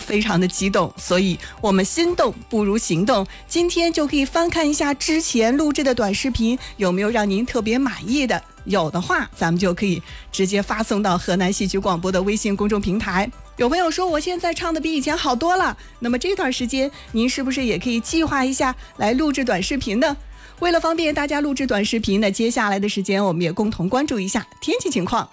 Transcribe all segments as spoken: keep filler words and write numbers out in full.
非常的激动，所以我们心动不如行动。今天就可以翻看一下之前录制的短视频，有没有让您特别满意的？有的话，咱们就可以直接发送到河南戏曲广播的微信公众平台。有朋友说我现在唱的比以前好多了，那么这段时间您是不是也可以计划一下来录制短视频呢？为了方便大家录制短视频呢，接下来的时间我们也共同关注一下天气情况。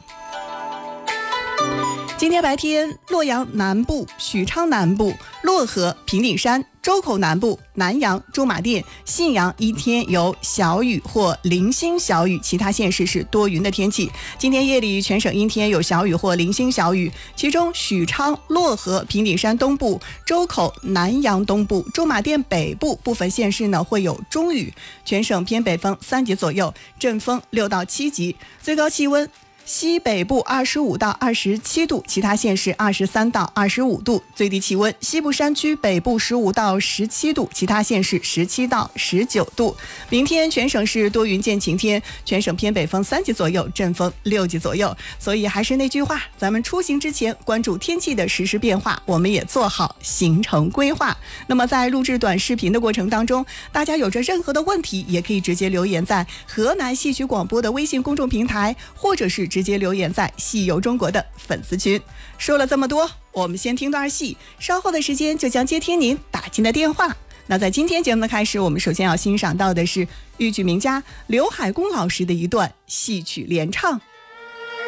今天白天，洛阳南部、许昌南部、漯河、平顶山、周口南部、南阳、驻马店、信阳一天有小雨或零星小雨，其他县市是多云的天气。今天夜里全省阴天有小雨或零星小雨，其中许昌、漯河、平顶山东部、周口、南阳东部、驻马店北部部分县市呢会有中雨，全省偏北风三级左右，阵风六到七级，最高气温西北部二十五到二十七度，其他县市二十三到二十五度，最低气温西部山区北部十五到十七度，其他县市十七到十九度。明天全省是多云见晴天，全省偏北风三级左右，阵风六级左右。所以还是那句话，咱们出行之前关注天气的实时变化，我们也做好行程规划。那么在录制短视频的过程当中，大家有着任何的问题，也可以直接留言在河南戏曲广播的微信公众平台，或者是直接留言在戏游中国的粉丝群。说了这么多，我们先听段戏，稍后的时间就将接听您打进的电话。那在今天节目的开始，我们首先要欣赏到的是豫剧名家刘海公老师的一段戏曲联唱《